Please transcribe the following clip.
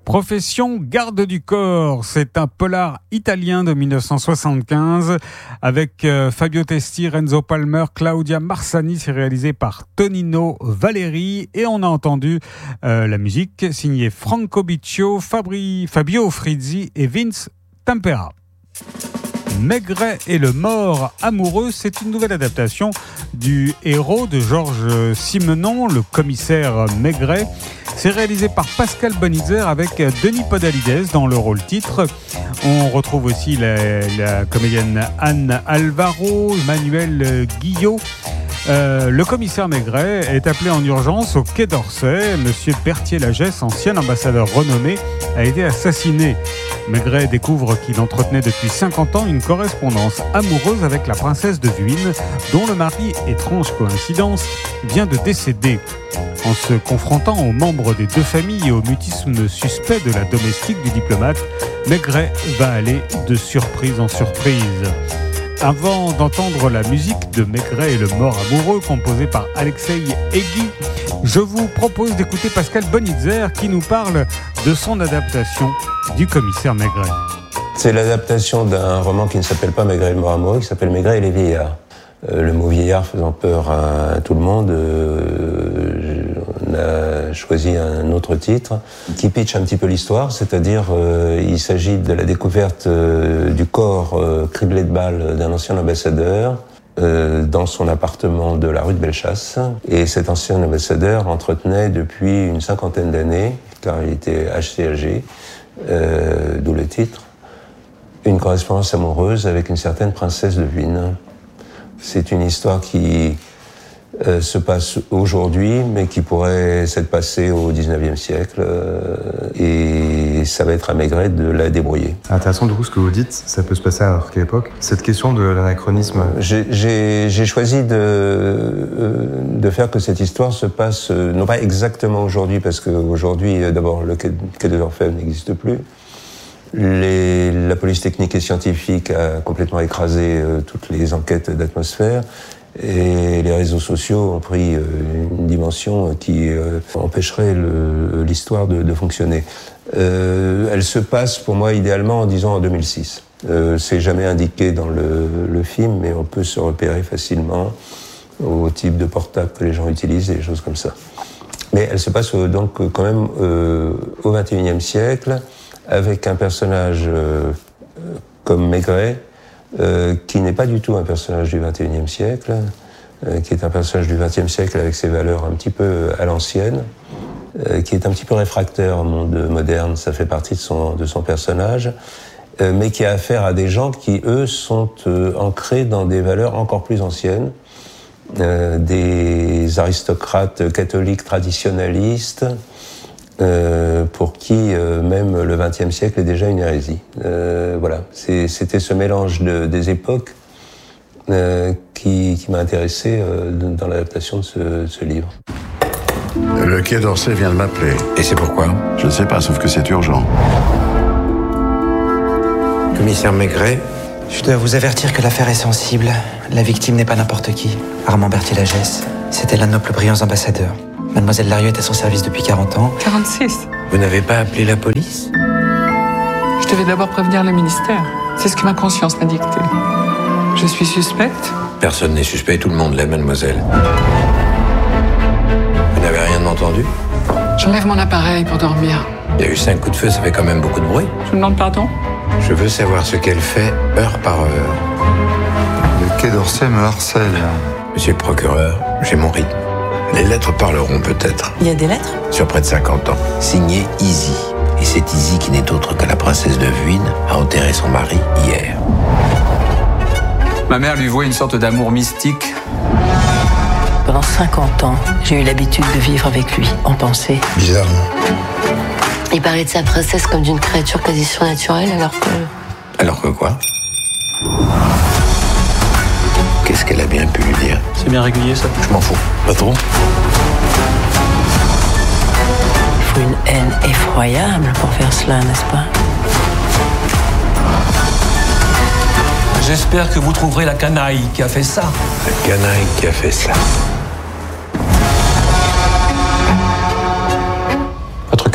Profession garde du corps, c'est un polar italien de 1975 avec Fabio Testi, Renzo Palmer, Claudia Marsani. C'est réalisé par Tonino Valeri et on a entendu la musique signée Franco Biccio, Fabio Frizzi et Vince Tempera. Maigret et le mort amoureux, c'est une nouvelle adaptation du héros de Georges Simenon, le commissaire Maigret. C'est réalisé par Pascal Bonitzer avec Denis Podalides dans le rôle titre. On retrouve aussi la comédienne Anne Alvaro, Manuel Guillot. Le commissaire Maigret est appelé en urgence au Quai d'Orsay. Monsieur Berthier-Lagesse, ancien ambassadeur renommé, a été assassiné. Maigret découvre qu'il entretenait depuis 50 ans une correspondance amoureuse avec la princesse de Vuine, dont le mari, étrange coïncidence, vient de décéder. En se confrontant aux membres des deux familles et au mutisme suspect de la domestique du diplomate, Maigret va aller de surprise en surprise. Avant d'entendre la musique de Maigret et le mort amoureux composée par Alexei Egui, je vous propose d'écouter Pascal Bonitzer qui nous parle de son adaptation du commissaire Maigret. C'est l'adaptation d'un roman qui ne s'appelle pas Maigret et le mort amoureux, qui s'appelle Maigret et les vieillards. Le mot vieillard faisant peur à tout le monde, on a choisi un autre titre qui pitch un petit peu l'histoire, c'est-à-dire il s'agit de la découverte du corps criblé de balles d'un ancien ambassadeur dans son appartement de la rue de Bellechasse. Et cet ancien ambassadeur entretenait depuis une 50aine d'années, car il était assez âgé, d'où le titre, une correspondance amoureuse avec une certaine princesse de Vuine. C'est une histoire qui se passe aujourd'hui, mais qui pourrait s'être passée au 19e siècle. Et ça va être à Maigret de la débrouiller. Intéressant du coup ce que vous dites, ça peut se passer à quelle époque ? Cette question de l'anachronisme. J'ai choisi de faire que cette histoire se passe, non pas exactement aujourd'hui, parce qu'aujourd'hui, d'abord, le quai de l'Orfèvre n'existe plus. La police technique et scientifique a complètement écrasé toutes les enquêtes d'atmosphère et les réseaux sociaux ont pris une dimension qui empêcherait l'histoire de fonctionner. Elle se passe pour moi idéalement en 2006. C'est jamais indiqué dans le film, mais on peut se repérer facilement au type de portable que les gens utilisent et des choses comme ça. Mais elle se passe donc quand même au XXIe siècle, avec un personnage comme Maigret, qui n'est pas du tout un personnage du XXIe siècle, qui est un personnage du XXe siècle avec ses valeurs un petit peu à l'ancienne, qui est un petit peu réfractaire au monde moderne, ça fait partie de son personnage, mais qui a affaire à des gens qui, eux, sont ancrés dans des valeurs encore plus anciennes, des aristocrates catholiques traditionnalistes, pour qui même le XXe siècle est déjà une hérésie. Voilà, c'était ce mélange des époques qui m'a intéressé dans l'adaptation de ce livre. Le Quai d'Orsay vient de m'appeler. Et c'est pourquoi ? Je ne sais pas, sauf que c'est urgent. Commissaire Maigret ? Je dois vous avertir que l'affaire est sensible. La victime n'est pas n'importe qui. Armand Berthier-Lagesse. C'était l'un de nos plus brillants ambassadeurs. Mademoiselle Larieux est à son service depuis 40 ans. 46. Vous n'avez pas appelé la police ? Je devais d'abord prévenir le ministère. C'est ce que ma conscience m'a dicté. Je suis suspecte ? Personne n'est suspect, tout le monde l'est, mademoiselle. Vous n'avez rien entendu ? J'enlève mon appareil pour dormir. Il y a eu 5 coups de feu, ça fait quand même beaucoup de bruit. Je vous demande pardon ? Je veux savoir ce qu'elle fait heure par heure. Le Quai d'Orsay me harcèle. Monsieur le procureur, j'ai mon rythme. Les lettres parleront peut-être. Il y a des lettres ? Sur près de 50 ans. Signé Izzy. Et c'est Izzy qui n'est autre que la princesse de Vuine a enterré son mari hier. Ma mère lui vouait une sorte d'amour mystique. Pendant 50 ans, j'ai eu l'habitude de vivre avec lui, en pensée. Bizarrement. Il parlait de sa princesse comme d'une créature quasi surnaturelle, alors que... Alors que quoi ? Qu'est-ce qu'elle a bien pu lui dire ? C'est bien régulier, ça. Je m'en fous. Pas trop. Il faut une haine effroyable pour faire cela, n'est-ce pas ? J'espère que vous trouverez la canaille qui a fait ça. La canaille qui a fait ça. Votre curiosité satisfaite ?